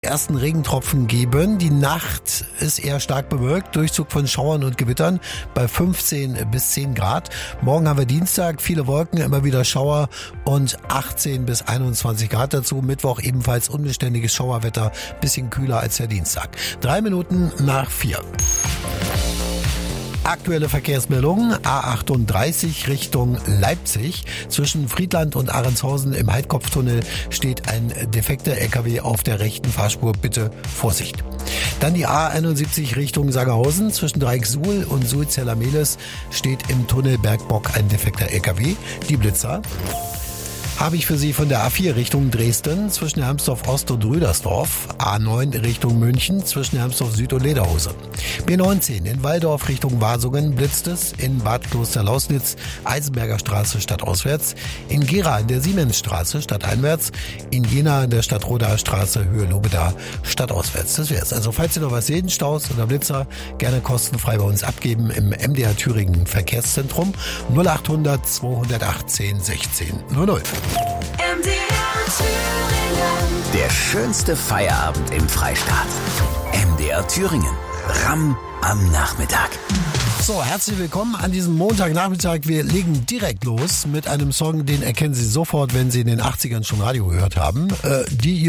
Ersten Regentropfen geben. Die Nacht ist eher stark bewölkt, Durchzug von Schauern und Gewittern bei 15 bis 10 Grad. Morgen haben wir Dienstag, viele Wolken, immer wieder Schauer und 18 bis 21 Grad dazu. Mittwoch ebenfalls unbeständiges Schauerwetter, bisschen kühler als der Dienstag. 3 Minuten nach 4. Aktuelle Verkehrsmeldungen: A38 Richtung Leipzig. Zwischen Friedland und Ahrendshausen im Heidkopftunnel steht ein defekter LKW auf der rechten Fahrspur. Bitte Vorsicht. Dann die A71 Richtung Sangerhausen. Zwischen Dreiecksuhl und Suhl-Zella-Mehlis steht im Tunnel Bergbock ein defekter LKW. Die Blitzer habe ich für Sie von der A4 Richtung Dresden, zwischen Hermsdorf Ost und Rüdersdorf. A9 Richtung München, zwischen Hermsdorf Süd und Lederhose. B19 in Walldorf Richtung Wasungen blitzt es, in Bad Kloster-Lausnitz Eisenberger Straße stadtauswärts, in Gera in der Siemensstraße stadteinwärts, in Jena in der Stadtrodaer Straße Höhe Lobeda stadtauswärts. Das wäre es. Also falls Sie noch was sehen, Staus oder Blitzer, gerne kostenfrei bei uns abgeben im MDR Thüringen Verkehrszentrum 0800 218 16 00. Der schönste Feierabend im Freistaat. MDR Thüringen. Ramm am Nachmittag. So, herzlich willkommen an diesem Montagnachmittag. Wir legen direkt los mit einem Song, den erkennen Sie sofort, wenn Sie in den 80ern schon Radio gehört haben. Die